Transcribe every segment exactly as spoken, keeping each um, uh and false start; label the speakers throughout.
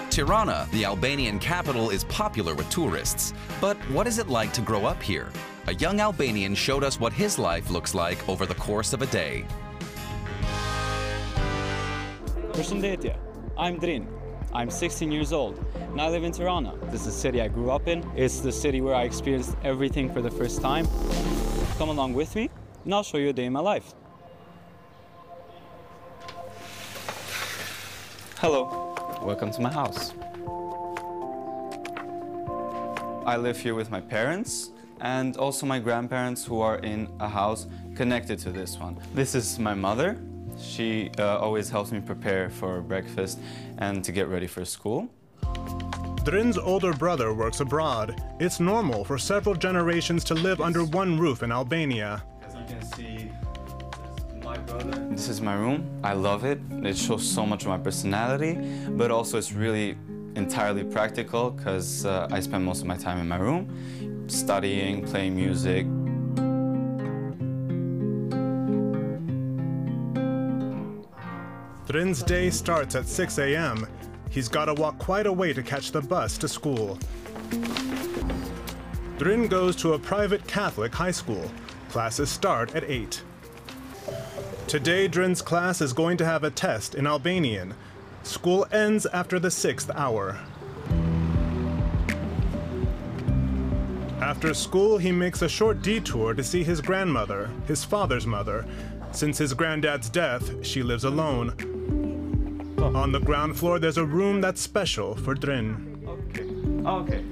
Speaker 1: Tirana, the Albanian capital, is popular with tourists. But what is it like to grow up here? A young Albanian showed us what his life looks like over the course of a day.
Speaker 2: Përshëndetje, I'm Drin. I'm sixteen years old, and I live in Tirana. This is the city I grew up in. It's the city where I experienced everything for the first time. Come along with me, and I'll show you a day in my life. Hello, welcome to my house. I live here with my parents, and also my grandparents who are in a house connected to this one. This is my mother. She uh, always helps me prepare for breakfast and to get ready for school.
Speaker 3: Drin's older brother works abroad. It's normal for several generations to live under one roof in Albania.
Speaker 2: As you can see, my brother. This is my room. I love it. It shows so much of my personality, but also it's really entirely practical because uh, I spend most of my time in my room, studying, playing music.
Speaker 3: Drin's day starts at six a m He's got to walk quite a way to catch the bus to school. Drin goes to a private Catholic high school. Classes start at eight. Today, Drin's class is going to have a test in Albanian. School ends after the sixth hour. After school, he makes a short detour to see his grandmother, his father's mother. Since his granddad's death, she lives alone. On the ground floor, there's a room that's special for Drin.
Speaker 2: Okay. Okay.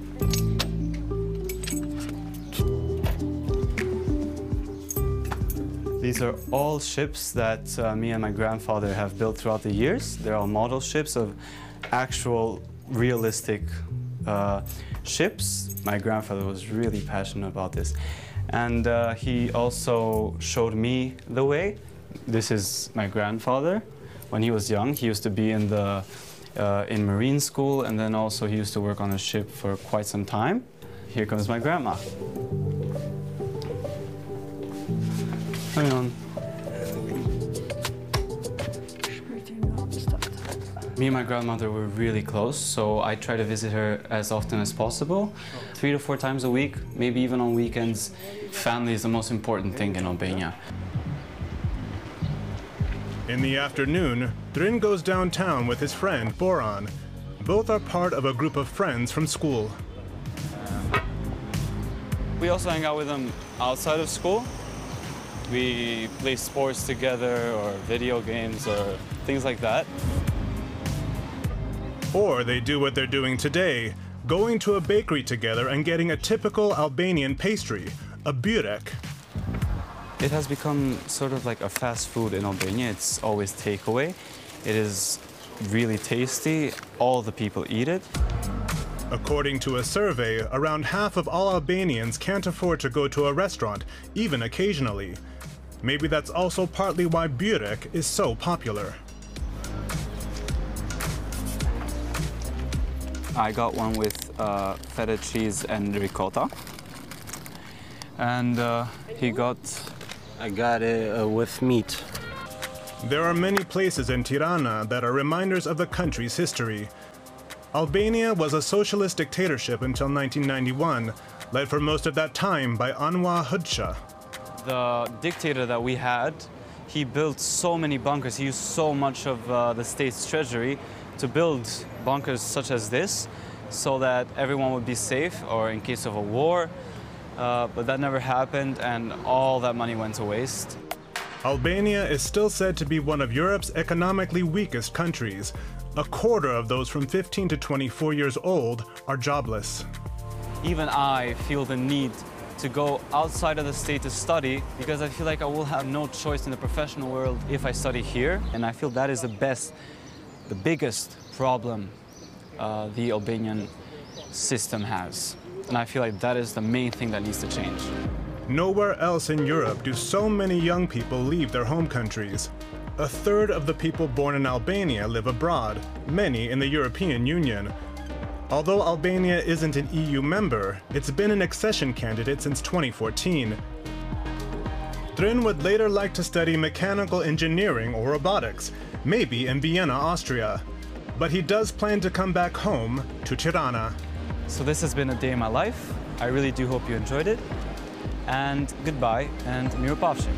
Speaker 2: These are all ships that uh, me and my grandfather have built throughout the years. They're all model ships of actual, realistic uh, ships. My grandfather was really passionate about this. And uh, he also showed me the way. This is my grandfather. When he was young, he used to be in the uh, in marine school, and then also he used to work on a ship for quite some time. Here comes my grandma. Hang on. Me and my grandmother were really close, so I try to visit her as often as possible. Three to four times a week, maybe even on weekends. Family is the most important thing in Albania.
Speaker 3: In the afternoon, Drin goes downtown with his friend, Boran. Both are part of a group of friends from school.
Speaker 2: We also hang out with them outside of school. We play sports together or video games or things like that.
Speaker 3: Or they do what they're doing today, going to a bakery together and getting a typical Albanian pastry, a byrek.
Speaker 2: It has become sort of like a fast food in Albania. It's always takeaway. It is really tasty. All the people eat it.
Speaker 3: According to a survey, around half of all Albanians can't afford to go to a restaurant, even occasionally. Maybe that's also partly why byrek is so popular.
Speaker 2: I got one with uh, feta cheese and ricotta. And uh, he got...
Speaker 4: I got it uh, with meat.
Speaker 3: There are many places in Tirana that are reminders of the country's history. Albania was a socialist dictatorship until nineteen ninety-one, led for most of that time by Anwar Hoxha.
Speaker 2: The dictator that we had, he built so many bunkers. He used so much of uh, the state's treasury to build bunkers such as this so that everyone would be safe or in case of a war. Uh, but that never happened, and all that money went to waste.
Speaker 3: Albania is still said to be one of Europe's economically weakest countries. A quarter of those from fifteen to twenty-four years old are jobless.
Speaker 2: Even I feel the need to go outside of the state to study because I feel like I will have no choice in the professional world if I study here. And I feel that is the best, the biggest problem uh, the Albanian system has. And I feel like that is the main thing that needs to change.
Speaker 3: Nowhere else in Europe do so many young people leave their home countries. A third of the people born in Albania live abroad, many in the European Union. Although Albania isn't an E U member, it's been an accession candidate since twenty fourteen. Drin would later like to study mechanical engineering or robotics, maybe in Vienna, Austria. But he does plan to come back home to Tirana.
Speaker 2: So this has been a day in my life. I really do hope you enjoyed it. And goodbye, and miropavshi.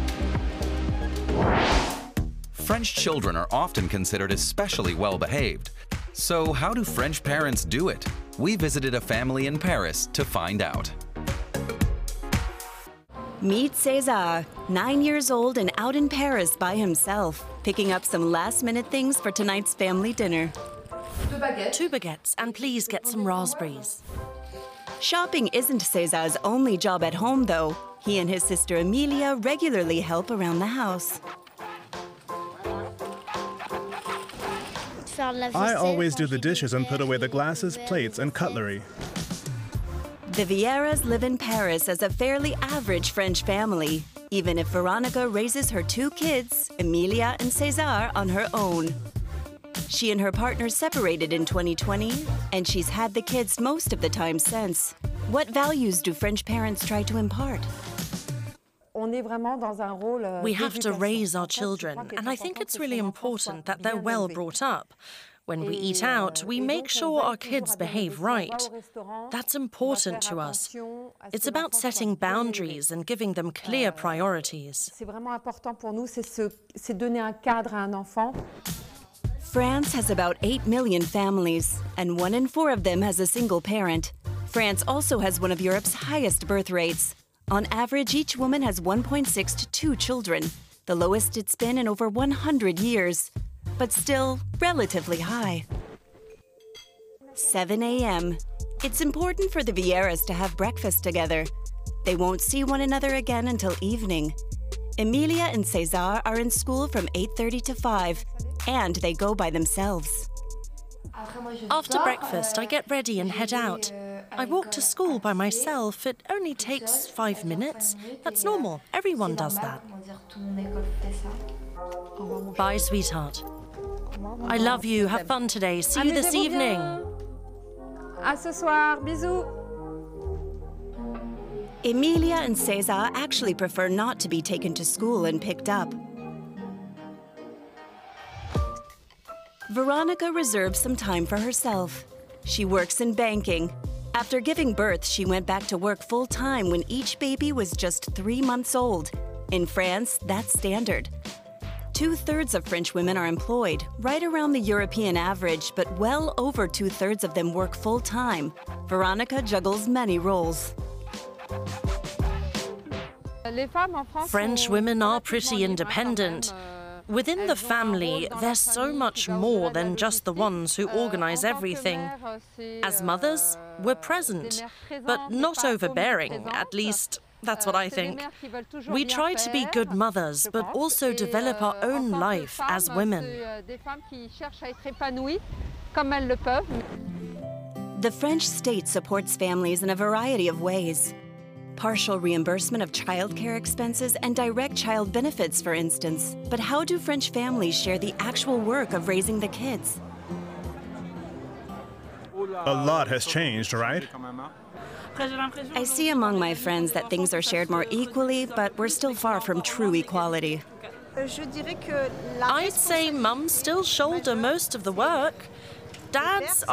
Speaker 1: French children are often considered especially well-behaved. So how do French parents do it? We visited a family in Paris to find out.
Speaker 5: Meet César, nine years old and out in Paris by himself, picking up some last-minute things for tonight's family dinner.
Speaker 6: Two baguettes, and please get some raspberries.
Speaker 5: Shopping isn't César's only job at home, though. He and his sister Emilia regularly help around the house.
Speaker 3: I always do the dishes and put away the glasses, plates, and cutlery.
Speaker 5: The Vieiras live in Paris as a fairly average French family, even if Veronica raises her two kids, Emilia and César, on her own. She and her partner separated in twenty twenty, and she's had the kids most of the time since. What values do French parents try to impart?
Speaker 6: We have to raise our children, and I think it's really important that they're well brought up. When we eat out, we make sure our kids behave right. That's important to us. It's about setting boundaries and giving them clear priorities.
Speaker 5: France has about eight million families, and one in four of them has a single parent. France also has one of Europe's highest birth rates. On average, each woman has one point six to two children, the lowest it's been in over one hundred years, but still relatively high. seven a m It's important for the Vieiras to have breakfast together. They won't see one another again until evening. Emilia and César are in school from eight thirty to five, and they go by themselves.
Speaker 6: After breakfast, I get ready and head out. I walk to school by myself. It only takes five minutes. That's normal. Everyone does that. Bye, sweetheart. I love you. Have fun today. See you this evening.
Speaker 7: À ce soir. Bisous.
Speaker 5: Emilia and César actually prefer not to be taken to school and picked up. Veronica reserves some time for herself. She works in banking. After giving birth, she went back to work full-time when each baby was just three months old. In France, that's standard. Two-thirds of French women are employed, right around the European average, but well over two-thirds of them work full-time. Veronica juggles many roles.
Speaker 6: French women are pretty independent. Within the family, there's so much more than just the ones who organize everything. As mothers, we're present, but not overbearing, at least that's what I think. We try to be good mothers, but also develop our own life as women.
Speaker 5: The French state supports families in a variety of ways. Partial reimbursement of childcare expenses and direct child benefits, for instance. But how do French families share the actual work of raising the kids?
Speaker 3: A lot has changed, right?
Speaker 5: I see among my friends that things are shared more equally, but we're still far from true equality.
Speaker 6: I'd say mums still shoulder most of the work. Dads